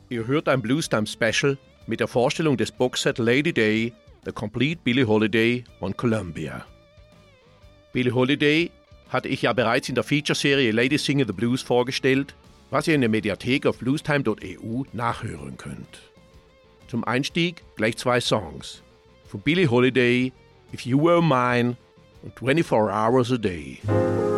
Ihr hört ein Bluestime Special mit der Vorstellung des Boxset Lady Day, The Complete Billie Holiday on Columbia. Billie Holiday hatte ich ja bereits in der Feature-Serie Ladies Singing the Blues vorgestellt, was ihr in der Mediathek auf bluestime.eu nachhören könnt. Zum Einstieg gleich 2 Songs. Von Billie Holiday, If You Were Mine und 24 Hours a Day.